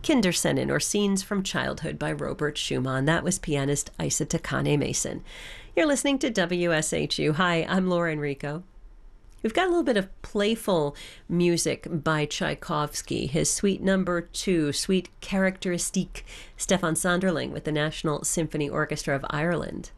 Kinderszenen, or Scenes from Childhood by Robert Schumann. That was pianist Isa Takane Mason. You're listening to WSHU. Hi, I'm Laura Enrico. We've got a little bit of playful music by Tchaikovsky. His Suite Number 2, Suite Charakteristique, Stefan Sanderling with the National Symphony Orchestra of Ireland.